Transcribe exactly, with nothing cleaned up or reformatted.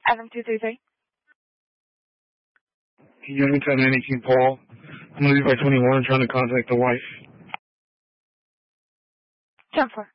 Adam two three three. Unit ten eighteen Paul. I'm going to be by twenty-one and trying to contact the wife. ten four.